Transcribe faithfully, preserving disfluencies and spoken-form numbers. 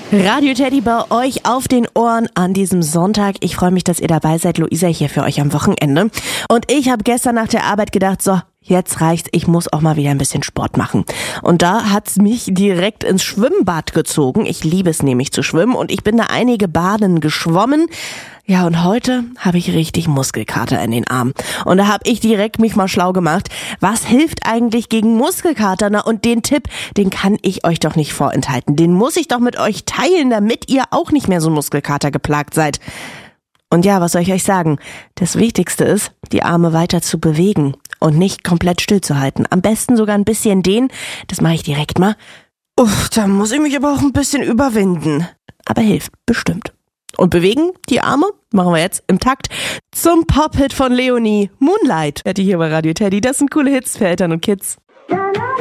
Radio Teddy bei euch auf den Ohren an diesem Sonntag. Ich freue mich, dass ihr dabei seid. Luisa hier für euch am Wochenende. Und ich habe gestern nach der Arbeit gedacht, so, jetzt reicht's, ich muss auch mal wieder ein bisschen Sport machen. Und da hat's mich direkt ins Schwimmbad gezogen. Ich liebe es nämlich zu schwimmen und ich bin da einige Baden geschwommen. Ja, und heute habe ich richtig Muskelkater in den Armen. Und da habe ich direkt mich mal schlau gemacht. Was hilft eigentlich gegen Muskelkater? Na, und den Tipp, den kann ich euch doch nicht vorenthalten. Den muss ich doch mit euch teilen, damit ihr auch nicht mehr so Muskelkater geplagt seid. Und ja, was soll ich euch sagen? Das Wichtigste ist, die Arme weiter zu bewegen und nicht komplett stillzuhalten. Am besten sogar ein bisschen dehnen. Das mache ich direkt mal. Uff, da muss ich mich aber auch ein bisschen überwinden. Aber hilft bestimmt. Und bewegen die Arme machen wir jetzt im Takt zum Pop-Hit von Leonie, Moonlight. Hört ihr hier bei Radio Teddy. Das sind coole Hits für Eltern und Kids.